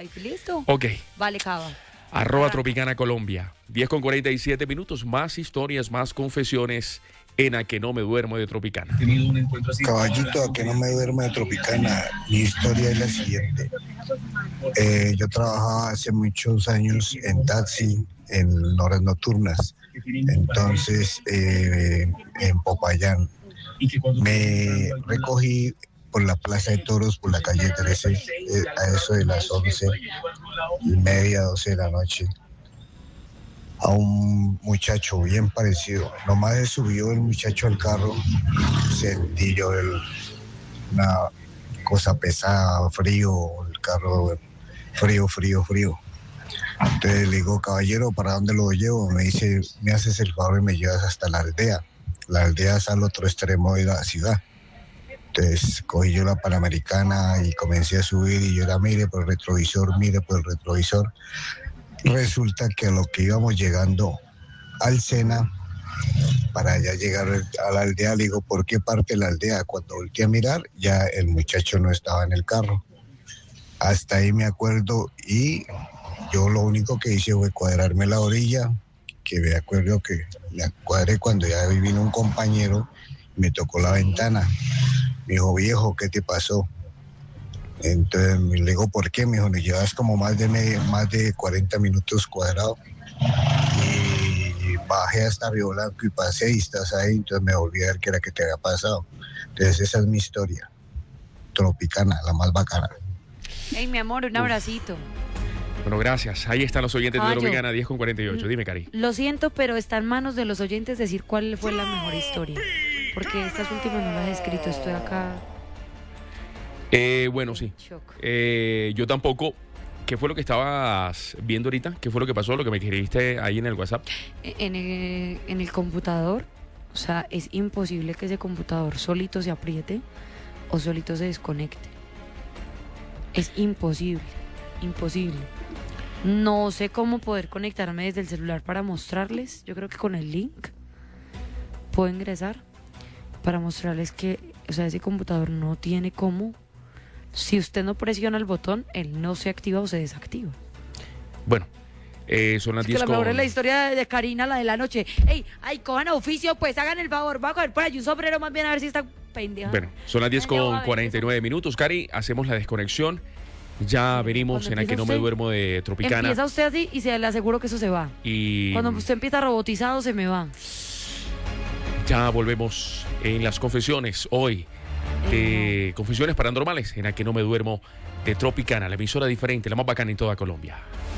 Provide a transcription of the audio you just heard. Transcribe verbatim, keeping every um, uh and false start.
y listo. Ok. Vale, Cava. Arroba Tropicana Colombia. diez con cuarenta y siete minutos. Más historias, más confesiones en A Que No Me Duermo de Tropicana. Caballito, A Que No Me Duermo de Tropicana. Mi historia es la siguiente. Eh, yo trabajaba hace muchos años en taxi, en horas nocturnas. Entonces, eh, en Popayán. Me recogí por la Plaza de Toros, por la calle trece, eh, a eso de las once y media, doce de la noche, a un muchacho bien parecido. Nomás se subió el muchacho al carro, sentí yo el, una cosa pesada, frío, el carro frío, frío, frío. Entonces le digo, caballero, ¿para dónde lo llevo? Me dice, me haces el favor y me llevas hasta la aldea. La aldea es al otro extremo de la ciudad. Entonces cogí yo la Panamericana y comencé a subir y yo era, mire por el retrovisor, mire por el retrovisor. Resulta que a lo que íbamos llegando al Sena, para ya llegar a la aldea, le digo, ¿por qué parte de la aldea? Cuando volteé a mirar, ya el muchacho no estaba en el carro. Hasta ahí me acuerdo y yo lo único que hice fue cuadrarme la orilla, que me acuerdo que me cuadré cuando ya vino un compañero, me tocó la ventana. Me dijo, viejo, ¿qué te pasó? Entonces le digo, ¿por qué? Me dijo, me llevas como más de media, más de cuarenta minutos cuadrados. Y bajé hasta Río Blanco y pasé y estás ahí, entonces me volví a ver qué era que te había pasado. Entonces esa es mi historia. Tropicana, la más bacana. Hey, mi amor, un abracito. Uf. Bueno, gracias. Ahí están los oyentes ah, de Tropicana, diez con cuarenta y ocho. Dime, Cari. Lo siento, pero está en manos de los oyentes decir cuál fue la mejor historia. Porque estas últimas no las he escrito, estoy acá. Eh, bueno, sí. Eh, yo tampoco. ¿Qué fue lo que estabas viendo ahorita? ¿Qué fue lo que pasó? Lo que me escribiste ahí en el WhatsApp. En el, en el computador, o sea, es imposible que ese computador solito se apriete o solito se desconecte. Es imposible, imposible. No sé cómo poder conectarme desde el celular para mostrarles. Yo creo que con el link puedo ingresar para mostrarles que, o sea, ese computador no tiene cómo. Si usted no presiona el botón, él no se activa o se desactiva. Bueno, eh, son las diez. Es que con... la mejor es la historia de, de Karina, la de la noche. Ey, ay, cojan a oficio, pues hagan el favor. Va a coger por allí un sombrero más bien a ver si está pendeja. Bueno, son las diez con cuarenta y nueve minutos. Cari, hacemos la desconexión. Ya venimos en A Que No Me Duermo de Tropicana. Empieza usted así y se le aseguro que eso se va. Y cuando usted empieza robotizado, se me va. Ya volvemos en las confesiones hoy. Eh, confesiones paranormales en A Que No Me Duermo de Tropicana, la emisora diferente, la más bacana en toda Colombia.